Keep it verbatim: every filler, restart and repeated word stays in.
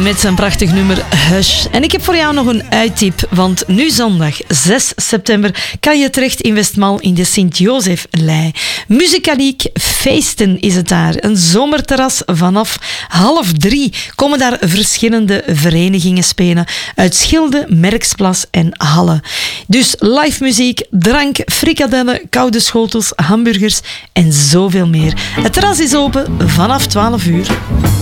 met zijn prachtig nummer Hush. En ik heb voor jou nog een uittip, want nu zondag zes september kan je terecht in Westmal in de Sint-Josef-lei. Muzikaliek feesten is het daar. Een zomerterras vanaf half drie komen daar verschillende verenigingen spelen uit Schilde, Merksplas en Halle. Dus live muziek, drank, frikadellen, koude schotels, hamburgers en zoveel meer. Het terras is open vanaf twaalf uur.